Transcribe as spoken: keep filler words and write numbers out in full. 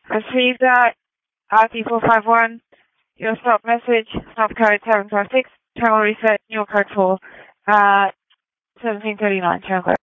Received that. R T four five one. Your stop message, stop code seven five six. Terminal reset, your code for uh, seventeen thirty-nine. Channel code.